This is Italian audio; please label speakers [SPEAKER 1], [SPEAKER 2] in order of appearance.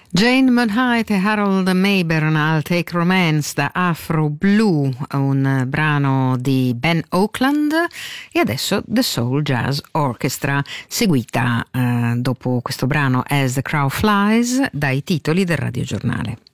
[SPEAKER 1] Jane Monheit e Harold Mayburn al Take Romance da Afro Blue, un brano di Ben Oakland, e adesso The Soul Jazz Orchestra, seguita dopo questo brano As the Crow Flies dai titoli del radiogiornale.